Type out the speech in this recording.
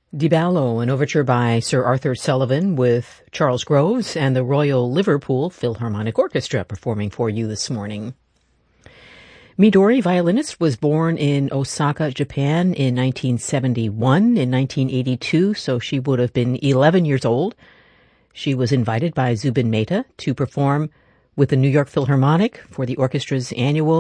Di Ballo, an overture by Sir Arthur Sullivan with Charles Groves and the Royal Liverpool Philharmonic Orchestra performing for you this morning. Midori, violinist, was born in Osaka, Japan in 1971. In 1982, so she would have been 11 years old. She was invited by Zubin Mehta to perform with the New York Philharmonic for the orchestra's annual